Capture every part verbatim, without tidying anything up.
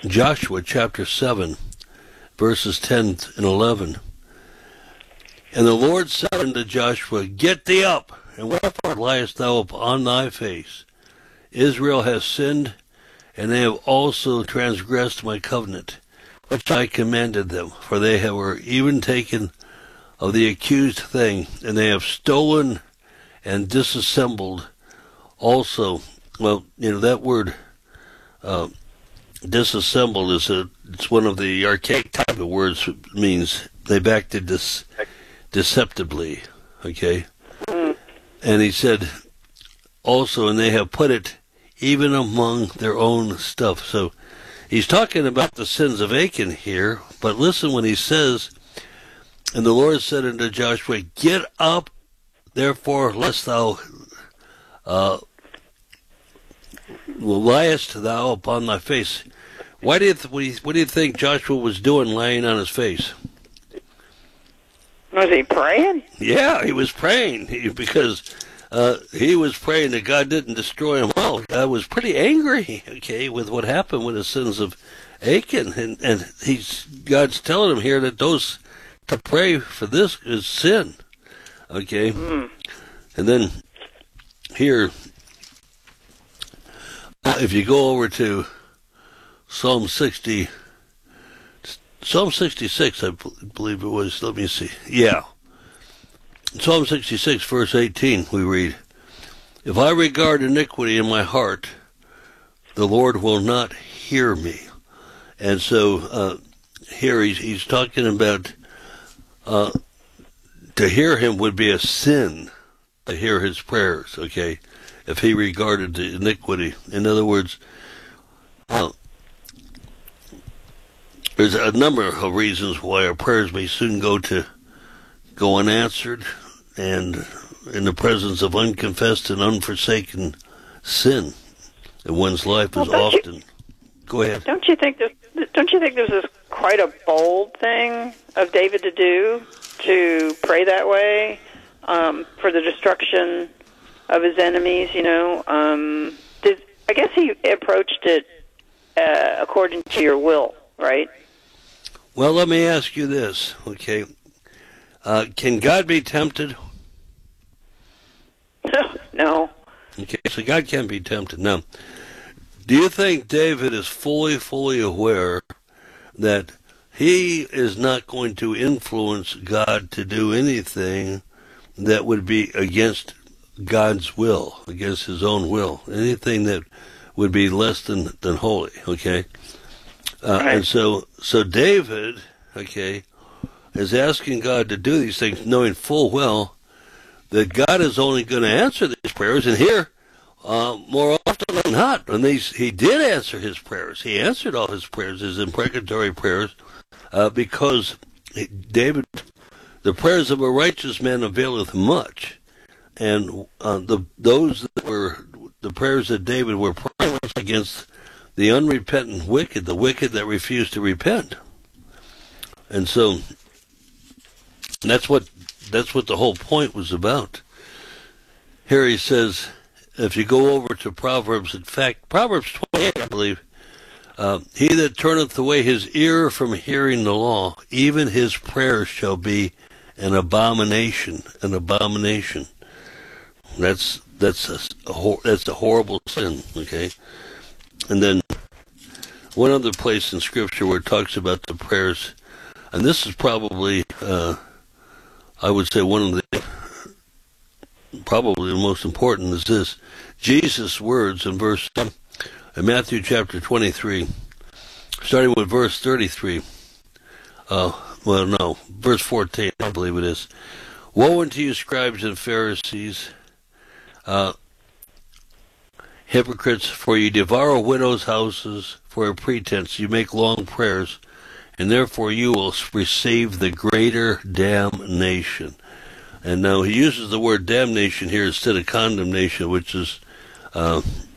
Joshua chapter seven, verses ten and eleven. And the Lord said unto Joshua, Get thee up, and wherefore liest thou upon thy face? Israel has sinned, and they have also transgressed my covenant, which I commanded them. For they have were even taken of the accused thing, and they have stolen and disassembled also. Well, you know, that word uh, disassembled is a, it's one of the archaic type of words. It means they've acted dis, deceptively, okay? Mm. And he said also, and they have put it even among their own stuff. So he's talking about the sins of Achan here, but listen when he says, and the Lord said unto Joshua, Get up, therefore, lest thou uh, liest thou upon thy face. Why do you th- what, do you, what do you think Joshua was doing lying on his face? Was he praying? Yeah, he was praying he, because uh, he was praying that God didn't destroy him all. God was pretty angry, okay, with what happened with the sins of Achan, and and he's God's telling him here that those to pray for this is sin, okay, mm. And then here, uh, if you go over to Psalm sixty. Psalm sixty-six, I believe it was. Let me see. Yeah. Psalm sixty-six, verse eighteen, we read, If I regard iniquity in my heart, the Lord will not hear me. And so uh, here he's, he's talking about uh, to hear him would be a sin, to hear his prayers, okay, if he regarded the iniquity. In other words, uh, there's a number of reasons why our prayers may soon go to go unanswered, and in the presence of unconfessed and unforsaken sin in one's life is well, often. You, go ahead. Don't you think this? Don't you think this is quite a bold thing of David to do, to pray that way um, for the destruction of his enemies? You know, um, did, I guess he approached it uh, according to your will, right? Well, let me ask you this, okay? Uh, can God be tempted? No. Okay, so God can't be tempted. Now, do you think David is fully, fully aware that he is not going to influence God to do anything that would be against God's will, against his own will, anything that would be less than, than holy, okay? Uh, right. And so, so David, okay, is asking God to do these things, knowing full well that God is only going to answer these prayers. And here, uh, more often than not, and these, he did answer his prayers. He answered all his prayers, his imprecatory prayers, uh, because he, David, the prayers of a righteous man availeth much. And uh, the those that were the prayers that David were praying against the unrepentant wicked, the wicked that refused to repent. And so that's what that's what the whole point was about. Here he says, if you go over to Proverbs, in fact, Proverbs twenty-eight, I believe, uh, he that turneth away his ear from hearing the law, even his prayers shall be an abomination, an abomination. That's that's a, a that's a horrible sin, okay? And then one other place in Scripture where it talks about the prayers, and this is probably, uh, I would say, one of the, probably the most important is this. Jesus' words in verse, in Matthew chapter twenty-three, starting with verse thirty-three, uh, well, no, verse fourteen, I believe it is. Woe unto you, scribes and Pharisees, uh, hypocrites, for you devour widows' houses for a pretense. You make long prayers, and therefore you will receive the greater damnation. And now he uses the word damnation here instead of condemnation, which is uh,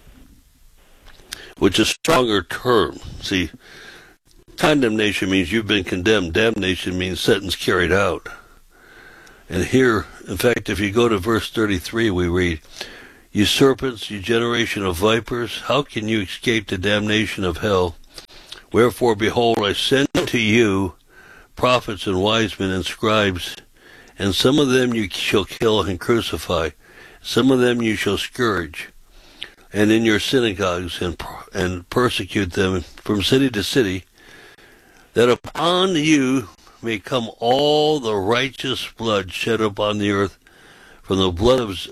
which is a stronger term. See, condemnation means you've been condemned. Damnation means sentence carried out. And here, in fact, if you go to verse thirty-three, we read, You serpents, you generation of vipers, how can you escape the damnation of hell? Wherefore, behold, I send to you prophets and wise men and scribes, and some of them you shall kill and crucify, some of them you shall scourge, and in your synagogues, and and persecute them from city to city, that upon you may come all the righteous blood shed upon the earth, from the blood of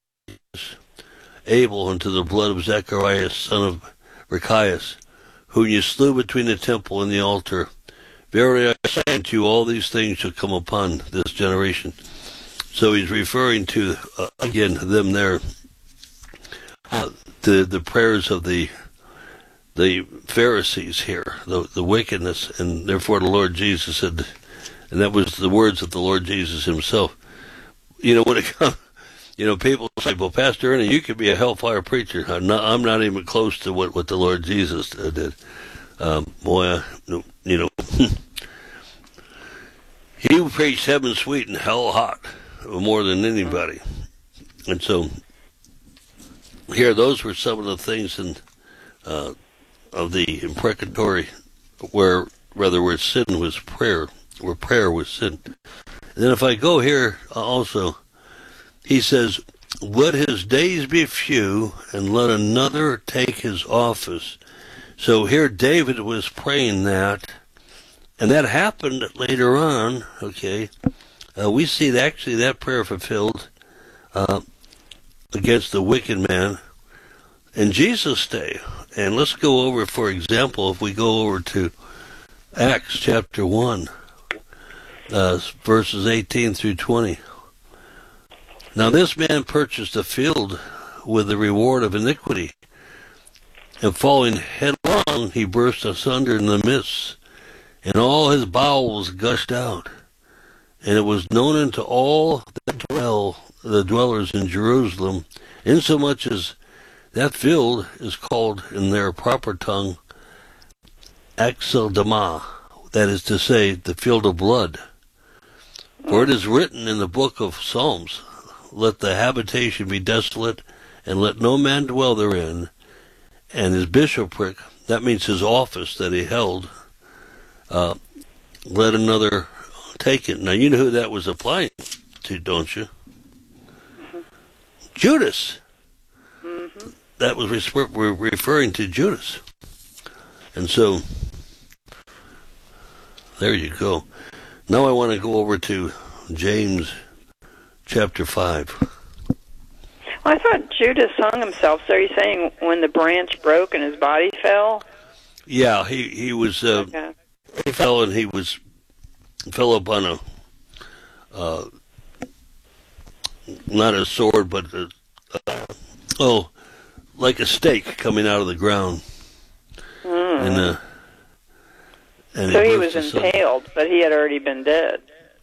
Abel unto the blood of Zacharias, son of Rechias, whom you slew between the temple and the altar. Verily I say unto you, all these things shall come upon this generation. So he's referring to, uh, again, them there, uh, the the prayers of the the Pharisees here, the, the wickedness, and therefore the Lord Jesus said, and that was the words of the Lord Jesus himself. You know, when it comes, you know, people say, well, Pastor Ernie, you could be a hellfire preacher. I'm not, I'm not even close to what, what the Lord Jesus uh, did. Um, boy, uh, you know, he preached heaven sweet and hell hot more than anybody. And so, here, those were some of the things in, uh, of the imprecatory, where, rather, where sin was prayer, where prayer was sin. And then if I go here also, he says, let his days be few, and let another take his office. So here David was praying that, and that happened later on, okay. Uh, we see that actually that prayer fulfilled uh, against the wicked man in Jesus' day. And let's go over, for example, if we go over to Acts chapter one, uh, verses eighteen through twenty. Now this man purchased a field with the reward of iniquity, and falling headlong, he burst asunder in the midst, and all his bowels gushed out. And it was known unto all that dwell, the dwellers in Jerusalem, insomuch as that field is called in their proper tongue Axeldama, that is to say, the field of blood. For it is written in the book of Psalms, let the habitation be desolate, and let no man dwell therein. And his bishopric, that means his office that he held, uh, let another take it. Now, you know who that was applying to, don't you? Mm-hmm. Judas. Mm-hmm. That was we're referring to Judas. And so, there you go. Now I want to go over to James chapter five. Well, I thought Judas hung himself. So are you saying when the branch broke and his body fell? Yeah, he, he was, uh, okay. he fell and he was, fell up on a, uh, not a sword, but, a, uh, oh, like a stake coming out of the ground. Mm. And, uh, and so he was impaled, but he had already been dead.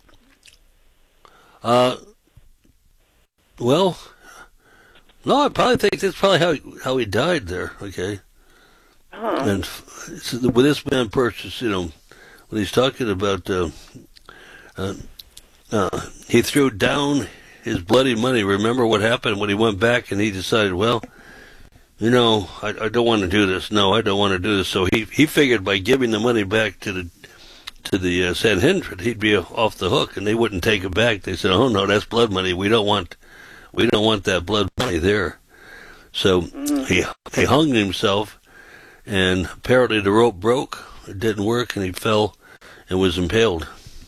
Uh, well, no, I probably think that's probably how he, how he died there. Okay, huh. And so when this man purchased, you know, when he's talking about, uh, uh, uh, he threw down his bloody money. Remember what happened when he went back and he decided, well, you know, I, I don't want to do this. No, I don't want to do this. So he he figured by giving the money back to the to the uh, Sanhedrin, he'd be off the hook, and they wouldn't take it back. They said, "Oh no, that's blood money. We don't want, we don't want that blood money there." So mm. he he hung himself, and apparently the rope broke. It didn't work, and he fell and was impaled.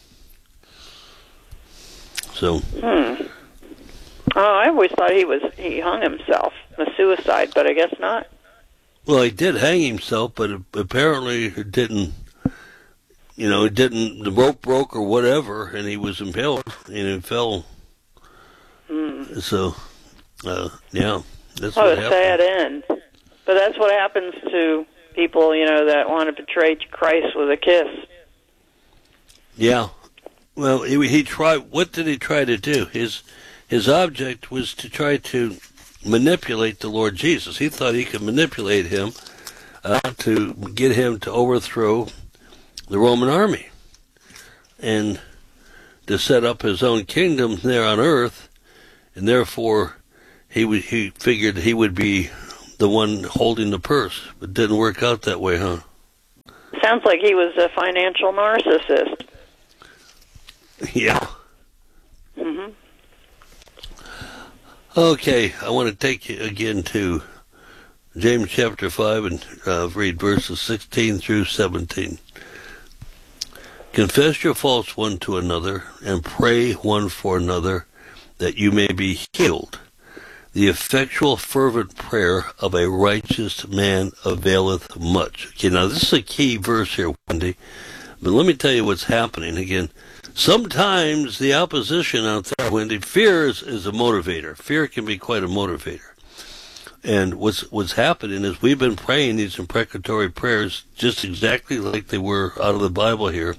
So. Hmm. Oh, I always thought he was he hung himself, a suicide, but I guess not. Well, he did hang himself, but apparently it didn't. You know, it didn't. The rope broke or whatever, and he was impaled, and he fell. Mm. So, uh, yeah, that's what what a happened. sad end. But that's what happens to people, you know, that want to betray Christ with a kiss. Yeah. Well, he, he tried. What did he try to do? His his object was to try to manipulate the Lord Jesus. He thought he could manipulate him uh, to get him to overthrow the Roman army and to set up his own kingdom there on earth, and therefore he would, he figured he would be the one holding the purse. But it didn't work out that way, huh? sounds like he was a financial narcissist. Yeah. Mm-hmm. Okay, I want to take you again to James chapter five and uh, read verses sixteen through seventeen. Confess your faults one to another, and pray one for another, that you may be healed. The effectual fervent prayer of a righteous man availeth much. Okay, now this is a key verse here, Wendy. But let me tell you what's happening again. Sometimes the opposition out there, Wendy, fear is, is a motivator. Fear can be quite a motivator. And what's what's happening is we've been praying these imprecatory prayers just exactly like they were out of the Bible here.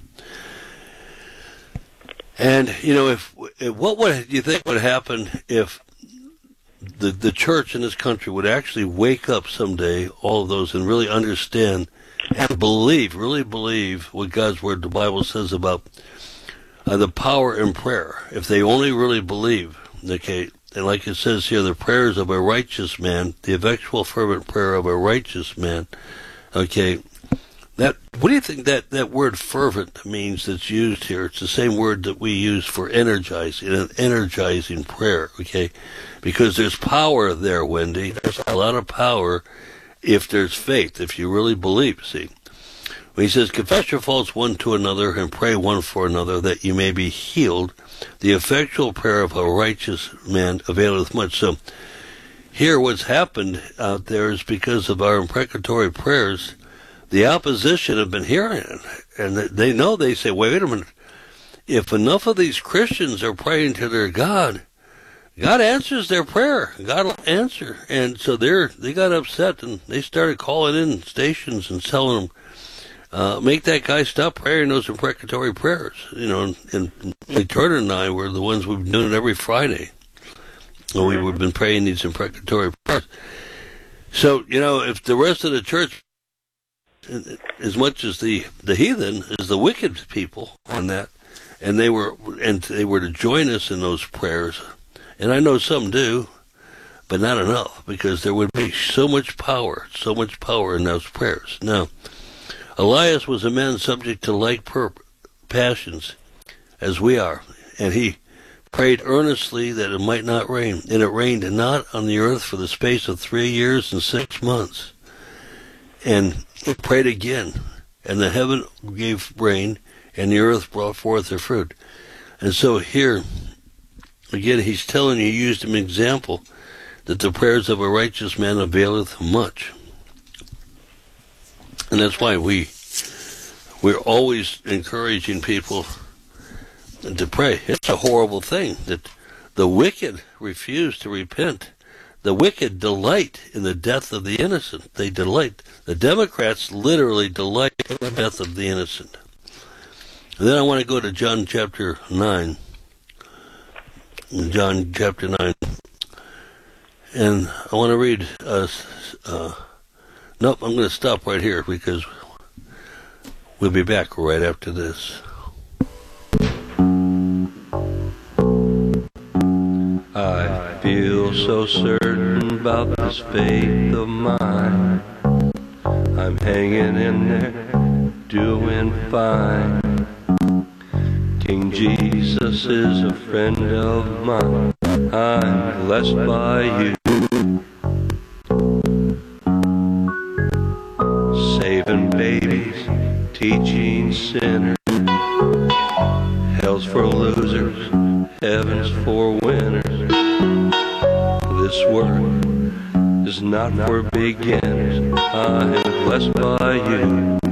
And, you know, if, if what would you think would happen if the the church in this country would actually wake up someday, all of those, and really understand and believe, really believe what God's Word, the Bible says about uh, the power in prayer. If they only really believe, okay, and like it says here, the prayers of a righteous man, the effectual fervent prayer of a righteous man, okay, that, what do you think that, that word fervent means that's used here? It's the same word that we use for energizing, an energizing prayer, okay? Because there's power there, Wendy. There's a lot of power if there's faith, if you really believe, see? When he says, confess your faults one to another and pray one for another that you may be healed, the effectual prayer of a righteous man availeth much. So here what's happened out there is because of our imprecatory prayers, the opposition have been hearing it, and they know, they say, wait a minute, if enough of these Christians are praying to their God, God answers their prayer. God will answer. And so they're, they got upset, and they started calling in stations and telling them, uh, make that guy stop praying those imprecatory prayers. You know, and, and Turner and I were the ones we've been doing it every Friday. And we've been praying these imprecatory prayers. So, you know, if the rest of the church, as much as the, the heathen, as the wicked people on that, and they were and they were to join us in those prayers, and I know some do, but not enough, because there would be so much power, so much power in those prayers. Now, Elias was a man subject to like per- passions as we are, and he prayed earnestly that it might not rain, and it rained not on the earth for the space of three years and six months. And he prayed again, and the heaven gave rain, and the earth brought forth her fruit. And so here, again, he's telling you, he used an example, that the prayers of a righteous man availeth much. And that's why we, we're always encouraging people to pray. It's a horrible thing that the wicked refuse to repent. The wicked delight in the death of the innocent. They delight. The Democrats literally delight in the death of the innocent. And then I want to go to John chapter nine. John chapter nine. And I want to read, uh, uh, nope, I'm going to stop right here because we'll be back right after this. I feel so certain about this faith of mine. I'm hanging in there, doing fine. King Jesus is a friend of mine. I'm blessed by you. Saving babies, teaching sinners. Hell's for losers, heaven's for winners. This work is not for beginners. I am blessed by you.